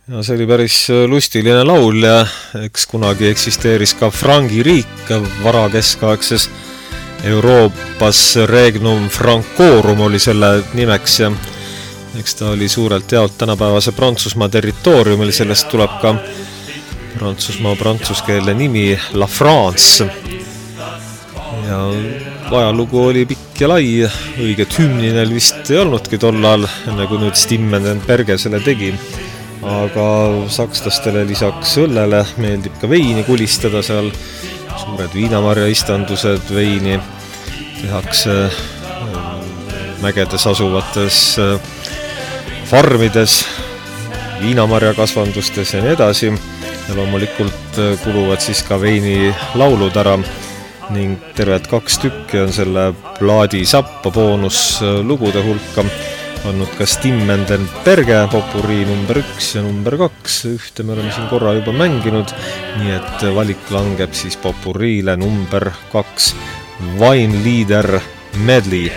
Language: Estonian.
Ja see oli päris lustiline laul ja eks kunagi eksisteeris ka Frangi riik varakeskaegses Euroopas. Regnum Francorum oli selle nimeks ja eks ta oli suurelt jaolt tänapäevase Prantsusmaa territooriumil. Sellest tuleb ka Prantsusmaa prantsuskeelne nimi La France. Ja ajalugu oli pikk ja lai, õiget hümni neil vist ei olnudki tollal, enne kui nüüd Stimmenberge selle tegi. Aga sakslastele lisaks õllele meeldib ka veini kulistada, seal suured viinamarja istandused, veini tehakse mägedes asuvates farmides, viinamarja kasvandustes ja nii edasi. Ja loomulikult kuluvad siis ka veini laulud ära ning tervelt 2 tükki on selle plaadi sappa boonuslugude hulka olnud ka Stimmenberge popurrii number 1 ja number 2. Ühte me oleme siin korra juba mänginud, nii et valik langeb siis popurriile number 2 Weinlieder Medley.